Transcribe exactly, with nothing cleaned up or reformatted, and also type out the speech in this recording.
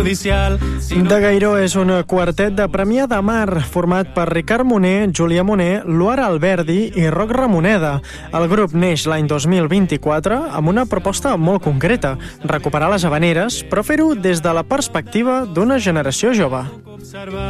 De Gairó és un quartet de Premià de Mar format per Ricard Moner, Julià Moner, Luara Alberdi i Roc Ramoneda. El grup neix l'any dos mil vint-i-quatre amb una proposta molt concreta, recuperar les havaneres, però fer-ho des de la perspectiva d'una generació jove.